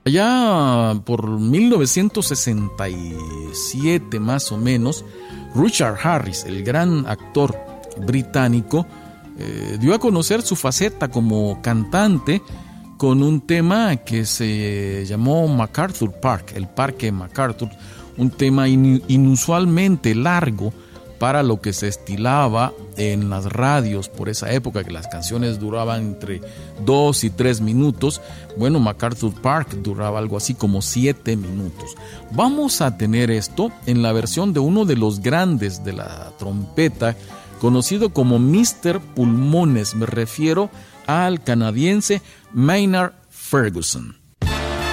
Allá por 1967 más o menos, Richard Harris, el gran actor británico, dio a conocer su faceta como cantante con un tema que se llamó MacArthur Park, el Parque MacArthur, un tema inusualmente largo para lo que se estilaba en las radios por esa época, que las canciones duraban entre 2 y 3 minutos. Bueno, MacArthur Park duraba algo así como 7 minutos. Vamos a tener esto en la versión de uno de los grandes de la trompeta, conocido como Mr. Pulmones. Me refiero al canadiense Maynard Ferguson.